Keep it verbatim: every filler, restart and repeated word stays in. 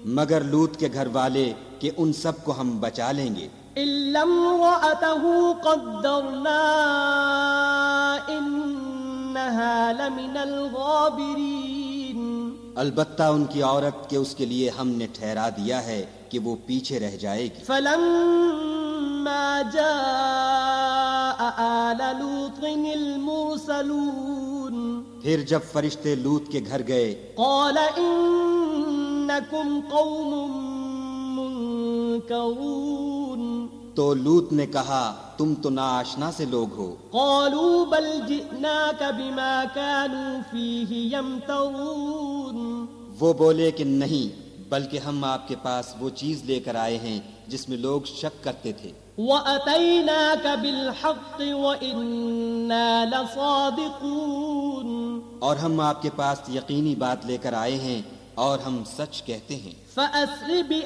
مگر لوط کے گھر والے کہ ان سب کو ہم بچا لیں گے. إلا امرأته قدرنا إنها لمن الغابرين. البتہ ان کی عورت کہ اس کے لیے ہم نے ٹھہرا دیا ہے کہ وہ پیچھے رہ جائے گی. فلما جاء آل لوط المرسلون. پھر جب فرشتے لوط کے گھر گئے قال إنكم قوم منكرون. تو لوط نے کہا تم تو ناآشنا سے لوگ ہو. قالوا بل جئناك بما كانوا فيه يمترون. وہ بولے کہ نہیں بلکہ ہم آپ کے پاس وہ چیز لے کر آئے ہیں جس میں لوگ شک کرتے تھے. وَأَتَيْنَاكَ بِالْحَقِّ وَإِنَّا لَصَادِقُونَ. اور ہم آپ کے پاس یقینی بات لے کر آئے ہیں اور ہم سچ کہتے ہیں. فَأَسْرِ